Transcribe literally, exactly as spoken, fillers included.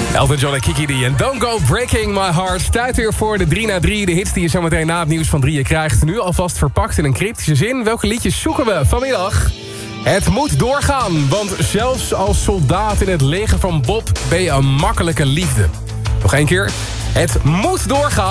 Elton John en Kiki D en Don't Go Breaking My Heart. Tijd weer voor de drie na drie. De hits die je zometeen na het nieuws van drieën krijgt. Nu alvast verpakt in een cryptische zin. Welke liedjes zoeken we vanmiddag? Het moet doorgaan, want zelfs als soldaat in het leger van Bob ben je een makkelijke liefde. Nog één keer. Het moet doorgaan.